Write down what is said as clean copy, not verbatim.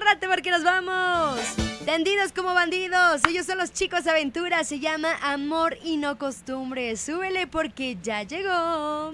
agárrate porque nos vamos. Tendidos como bandidos, ellos son los Chicos Aventura, se llama Amor y no Costumbre. Súbele porque ya llegó.